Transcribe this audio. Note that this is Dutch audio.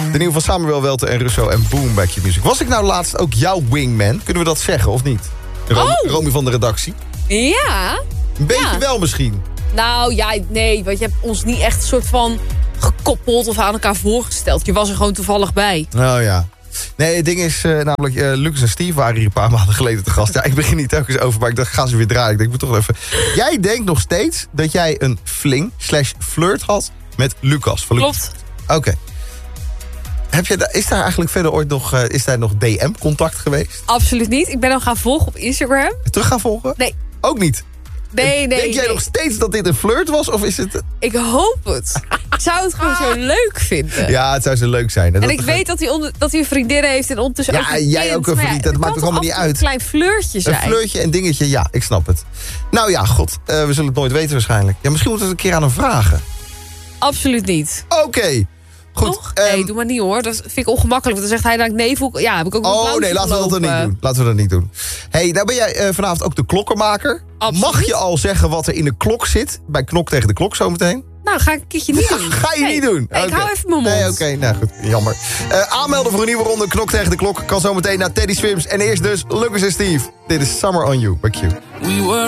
De nieuwe van Samuel Welte en Russo en Boom Back Your Music. Was ik nou laatst ook jouw wingman? Kunnen we dat zeggen, of niet? Romy van de redactie. Ja. Een beetje wel misschien. Nou ja, nee, want je hebt ons niet echt een soort van gekoppeld of aan elkaar voorgesteld. Je was er gewoon toevallig bij. Oh ja. Nee, het ding is namelijk, Lucas en Steve waren hier een paar maanden geleden te gast. Ja, ik begin niet telkens over, maar ik dacht, gaan ze weer draaien. Ik denk, ik moet toch even... Jij denkt nog steeds dat jij een fling/flirt had met Lucas. Van Klopt. Oké. Is daar eigenlijk verder ooit nog DM-contact geweest? Absoluut niet. Ik ben hem gaan volgen op Instagram. Terug gaan volgen? Nee. Ook niet? Nee. Denk jij nog steeds dat dit een flirt was? Of is het... Ik hoop het. Ik zou het gewoon zo leuk vinden. Ja, het zou zo leuk zijn. En ik weet dat hij een vriendin heeft en ondertussen ook een kind. Jij ook een vriend. Dat maakt toch allemaal niet uit. Een klein fleurtje zijn. Een fleurtje en dingetje, ja, ik snap het. Nou ja, god, we zullen het nooit weten waarschijnlijk. Ja, misschien moeten we het een keer aan hem vragen. Absoluut niet. Oké. Goed. Toch? Nee, doe maar niet hoor. Dat vind ik ongemakkelijk. Want dan zegt hij dat ik nee. Ja, heb ik ook een Oh nee, laten we dat niet doen. Hey, nou ben jij vanavond ook de klokkenmaker. Absoluut. Mag je al zeggen wat er in de klok zit? Bij Knok tegen de Klok zometeen? Nou, ga ik een keertje niet doen. Ga je niet doen? Nee, ik hou even mijn mond. Nee, oké, nou goed, jammer. Aanmelden voor een nieuwe ronde Knok tegen de Klok kan zometeen naar Teddy Swims. En eerst dus Lucas en Steve. Dit is Summer on You bij Q.